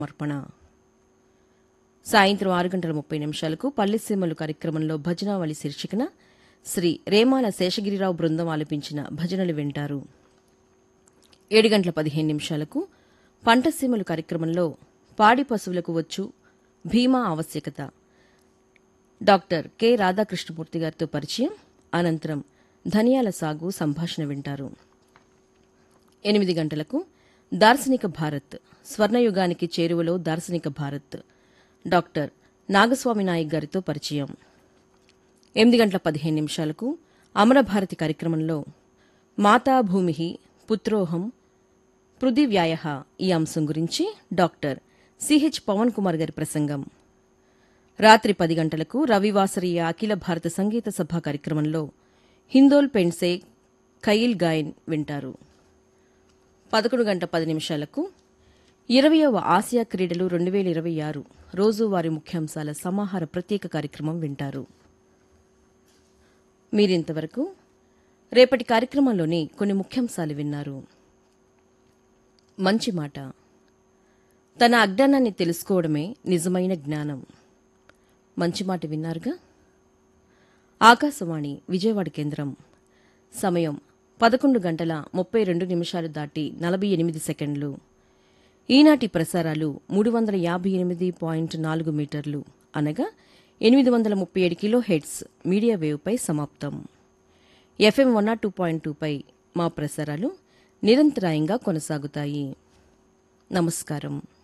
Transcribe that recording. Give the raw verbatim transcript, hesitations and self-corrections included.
సమర్పణ. సాయంత్రం ఆరు గంటల ముప్పై నిమిషాలకు పల్లెసీమలు కార్యక్రమంలో భజనావళి శీర్షికన శ్రీ రేమాల శేషగిరిరావు బృందం ఆలపించిన భజనలు వింటారు. ఏడు గంటల పదిహేను నిమిషాలకు పంటసీమలు కార్యక్రమంలో పాడి పశువులకు వచ్చు భీమా ఆవశ్యకత డాక్టర్ కె రాధాకృష్ణమూర్తి గారితో పరిచయం, అనంతరం ధనియాల సాగు సంభాషణ వింటారు. ఎనిమిది గంటలకు దార్శనిక భారత్ స్వర్ణయుగానికి చేరువలో దార్శనిక భారత్ డాక్టర్ నాగస్వామి నాయక్ గారితో పరిచయం. ఎనిమిది గంటల పదిహేను నిమిషాలకు అమరభారతి కార్యక్రమంలో మాతాభూమి పుత్రోహం పృథివ్యాయ ఈ అంశం గురించి డాక్టర్ సిహెచ్ పవన్ కుమార్ గారి ప్రసంగం. రాత్రి పది గంటలకు రవివాసరీయ అఖిల భారత సంగీత సభ కార్యక్రమంలో హిందోల్ పెండ్సే ఖయిల్ గాయన్ వింటారు. పదకొండు గంటల పది నిమిషాలకు ఇరవయవ ఆసియా క్రీడలు రెండు వేల ఇరవై ఆరు రోజువారీ ముఖ్యాంశాల సమాహార ప్రత్యేక కార్యక్రమం వింటారు. మీరింతవరకు రేపటి కార్యక్రమంలోని కొన్ని ముఖ్యాంశాలు విన్నారు. మంచి మాట. తన అజ్ఞానాన్ని తెలుసుకోవడమే నిజమైన జ్ఞానం. మంచి మాట విన్నారుగా. ఆకాశవాణి విజయవాడ కేంద్రం. సమయం పదకొండు గంటల ముప్పై రెండు నిమిషాలు దాటి నలభై ఎనిమిది సెకండ్లు. ఈనాటి ప్రసారాలు మూడు వందల యాభై ఎనిమిది పాయింట్ నాలుగు మీటర్లు అనగా ఎనిమిది వందల ముప్పై ఏడు కిలో హెడ్స్ మీడియా వేవ్పై సమాప్తం. FM one not two point టూపై మా ప్రసారాలు నిరంతరాయంగా కొనసాగుతాయి. నమస్కారం.